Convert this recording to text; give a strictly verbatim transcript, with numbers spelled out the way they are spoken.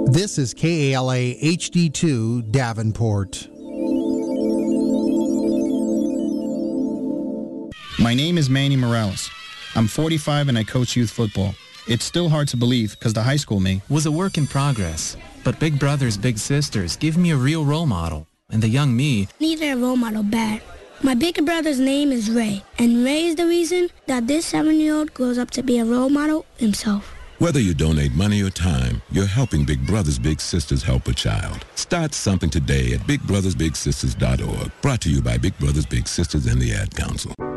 This is K A L A H D two Davenport. My name is Manny Morales. I'm forty-five and I coach youth football. It's still hard to believe because the high school me was a work in progress. But Big Brothers Big Sisters give me a real role model. And the young me needed a role model bad. My big brother's name is Ray. And Ray is the reason that this seven-year-old grows up to be a role model himself. Whether you donate money or time, you're helping Big Brothers Big Sisters help a child. Start something today at big brothers big sisters dot org. Brought to you by Big Brothers Big Sisters and the Ad Council.